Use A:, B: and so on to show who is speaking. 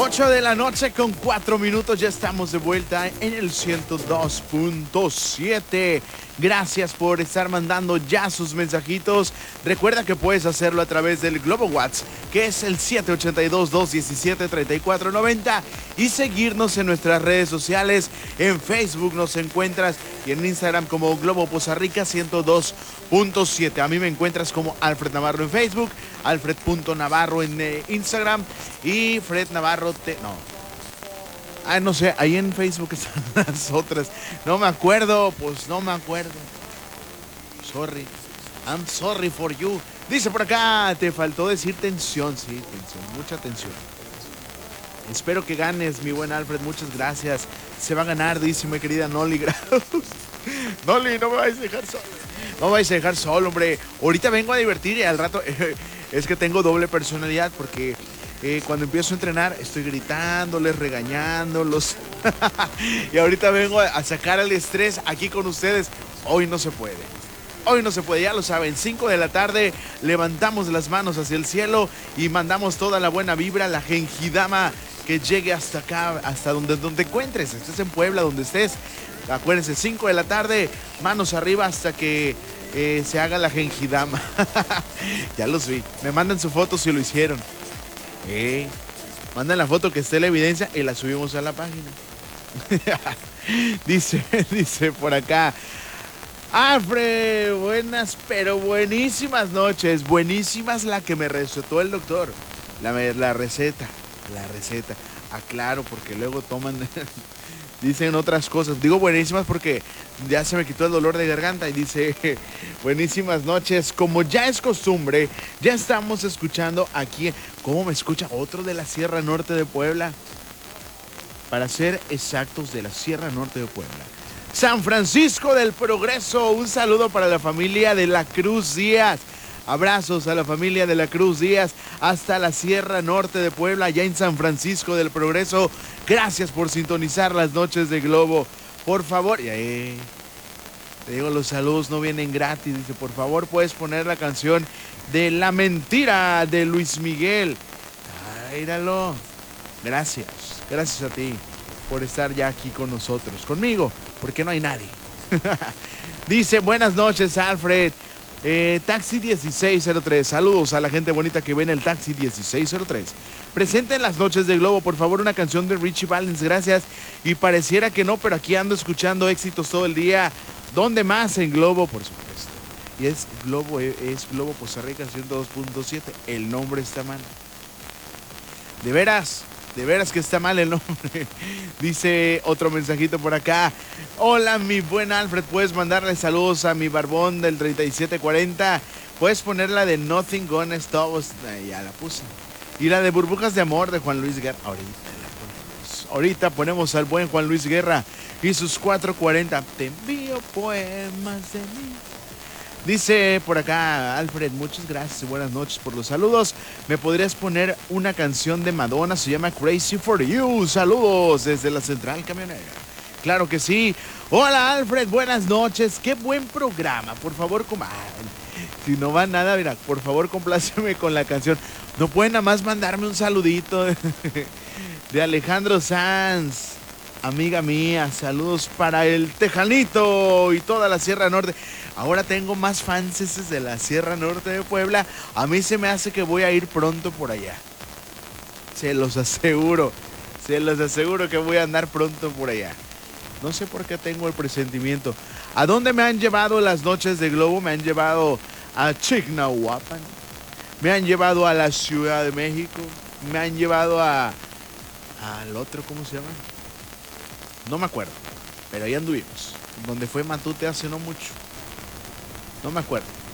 A: 8 de la noche con 4 minutos, ya estamos de vuelta en el 102.7. Gracias por estar mandando ya sus mensajitos. Recuerda que puedes hacerlo a través del Globo WhatsApp, que es el 782-217-3490, y seguirnos en nuestras redes sociales. En Facebook nos encuentras y en Instagram como Globo Poza Rica 102.7. A mí me encuentras como Alfred Navarro en Facebook, Alfred.Navarro en Instagram y Fred Navarro no sé, ahí en Facebook están las otras. No me acuerdo. Sorry. I'm sorry for you. Dice por acá, te faltó decir tensión. Sí, tensión, mucha tensión. Espero que ganes, mi buen Alfred, muchas gracias. Se va a ganar, dice mi querida Noli. Noli, no me vais a dejar solo. No me vais a dejar solo, hombre. Ahorita vengo a divertir y al rato es que tengo doble personalidad porque cuando empiezo a entrenar estoy gritándoles, regañándolos. Y ahorita vengo a sacar el estrés aquí con ustedes. Hoy no se puede. Hoy no se puede, ya lo saben, 5 de la tarde, levantamos las manos hacia el cielo y mandamos toda la buena vibra, la gengidama que llegue hasta acá, hasta donde encuentres, estés en Puebla, donde estés. Acuérdense, 5 de la tarde, manos arriba hasta que se haga la gengidama. Ya los vi, me mandan su foto si lo hicieron. Mandan la foto que esté la evidencia y la subimos a la página. Dice por acá, Alfred, buenas, pero buenísimas noches. Buenísimas la que me recetó el doctor. La receta. Aclaro, porque luego toman, dicen otras cosas. Digo buenísimas porque ya se me quitó el dolor de garganta. Y dice, buenísimas noches. Como ya es costumbre, ya estamos escuchando aquí. ¿Cómo me escucha? Otro de la Sierra Norte de Puebla. Para ser exactos, de la Sierra Norte de Puebla. San Francisco del Progreso, un saludo para la familia de la Cruz Díaz. Abrazos a la familia de la Cruz Díaz hasta la Sierra Norte de Puebla, allá en San Francisco del Progreso. Gracias por sintonizar las noches de Globo. Por favor, te digo, los saludos no vienen gratis. Dice, por favor, puedes poner la canción de La Mentira de Luis Miguel. Míralo. Gracias a ti por estar ya aquí con nosotros, conmigo, porque no hay nadie. Dice, buenas noches, Alfred. Taxi 1603, saludos a la gente bonita que ve en el Taxi 1603. Presente en las noches de Globo, por favor, una canción de Richie Valens, gracias. Y pareciera que no, pero aquí ando escuchando éxitos todo el día. ¿Dónde más? En Globo, por supuesto. Y es Globo Poza Rica 102.7. El nombre está mal. De veras que está mal el nombre. Dice otro mensajito por acá. Hola, mi buen Alfred, puedes mandarle saludos a mi barbón del 3740. Puedes poner la de Nothing Gonna Stop Us. Ya la puse. Y la de Burbujas de Amor de Juan Luis Guerra. Ahorita ponemos al buen Juan Luis Guerra y sus 440. Te envío poemas de mí. Dice por acá, Alfred, muchas gracias y buenas noches por los saludos. ¿Me podrías poner una canción de Madonna? Se llama Crazy for You. Saludos desde la Central Camionera. Claro que sí. Hola, Alfred, buenas noches. Qué buen programa. Por favor, si no va nada, mira, por favor, compláceme con la canción. No pueden nada más mandarme un saludito de Alejandro Sanz. Amiga mía, saludos para el Tejanito y toda la Sierra Norte. Ahora tengo más fans de la Sierra Norte de Puebla. A mí se me hace que voy a ir pronto por allá. Se los aseguro que voy a andar pronto por allá. No sé por qué tengo el presentimiento. ¿A dónde me han llevado las noches de Globo? Me han llevado a Chignahuapan. Me han llevado a la Ciudad de México. Me han llevado al otro, ¿cómo se llama? No me acuerdo, pero ahí anduvimos. Donde fue Matute hace no mucho. No me acuerdo.